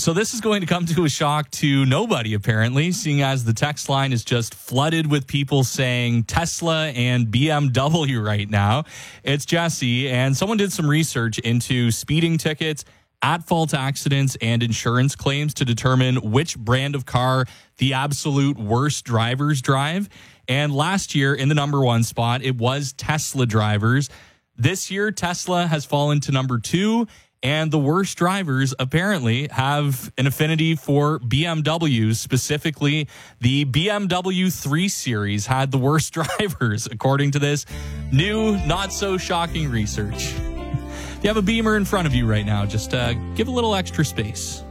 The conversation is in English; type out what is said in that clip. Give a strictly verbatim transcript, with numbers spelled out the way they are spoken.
So this is going to come to a shock to nobody, apparently, seeing as the text line is just flooded with people saying Tesla and B M W right now. It's Jesse, and someone did some research into speeding tickets, at-fault accidents, and insurance claims to determine which brand of car the absolute worst drivers drive. And last year, in the number one spot, it was Tesla drivers. This year, Tesla has fallen to number two, and the worst drivers apparently have an affinity for B M Ws. Specifically, the B M W three Series had the worst drivers, according to this new, not-so-shocking research. If you have a Beamer in front of you right now, just uh, give a little extra space.